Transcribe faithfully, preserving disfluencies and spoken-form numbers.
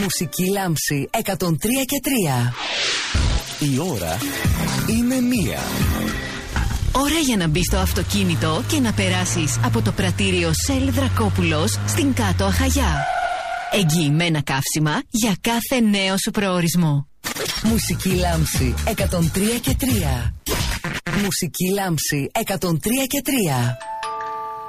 Μουσική Λάμψη εκατόν τρία και τρία. Η ώρα είναι μία. Ώρα για να μπεις στο αυτοκίνητο και να περάσεις από το πρατήριο Σέλ Δρακόπουλος στην Κάτω Αχαγιά. Εγγυημένα καύσιμα για κάθε νέο σου προορισμό. Μουσική Λάμψη εκατόν τρία και τρία. Μουσική Λάμψη εκατόν τρία και τρία.